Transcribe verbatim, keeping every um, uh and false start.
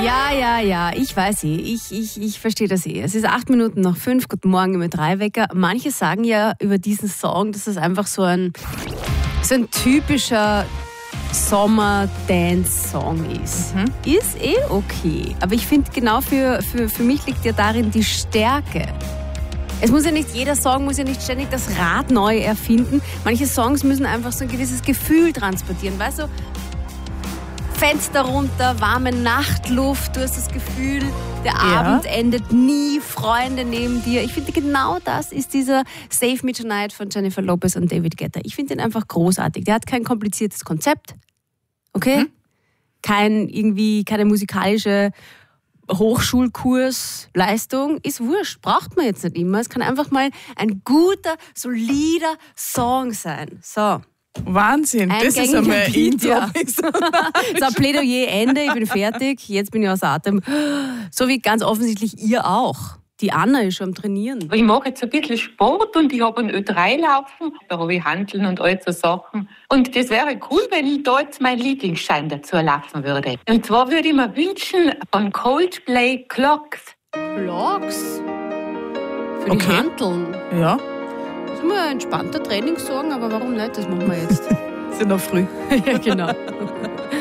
Ja, ja, ja, ich weiß eh, ich, ich, ich verstehe das eh. Es ist acht Minuten nach fünf, guten Morgen im drei Wecker. Manche sagen ja über diesen Song, dass es einfach so ein, so ein typischer Sommer-Dance-Song ist. Mhm. Ist eh okay, aber ich finde genau für, für, für mich liegt ja darin die Stärke. Es muss ja nicht, jeder Song muss ja nicht ständig das Rad neu erfinden. Manche Songs müssen einfach so ein gewisses Gefühl transportieren, weißt du? Fenster runter, warme Nachtluft, du hast das Gefühl, der ja. Abend endet nie, Freunde neben dir. Ich finde, genau das ist dieser Save Me Tonight von Jennifer Lopez und David Guetta. Ich finde ihn einfach großartig. Der hat kein kompliziertes Konzept, okay? Mhm. Kein, irgendwie, keine musikalische Hochschulkursleistung. Ist wurscht, braucht man jetzt nicht immer. Es kann einfach mal ein guter, solider Song sein. So. Wahnsinn, ein das ist einmal ein Intro. Ja. So, Plädoyer, Ende, ich bin fertig, jetzt bin ich aus Atem. So wie ganz offensichtlich ihr auch. Die Anna ist schon am Trainieren. Ich mache jetzt ein bisschen Sport und ich habe ein Ö drei laufen. Da habe ich Hanteln und all so Sachen. Und das wäre cool, wenn ich da jetzt meinen Lieblingsschein dazu laufen würde. Und zwar würde ich mir wünschen von Coldplay Clocks. Clocks? Für okay. die Hanteln? Ja. Das ist immer ein entspannter Trainingssong, aber warum nicht? Das machen wir jetzt. Sind noch früh. Ja, genau.